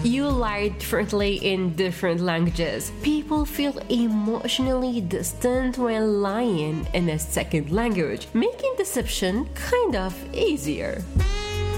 You lie differently in different languages. People feel emotionally distant when lying in a second language, making deception kind of easier.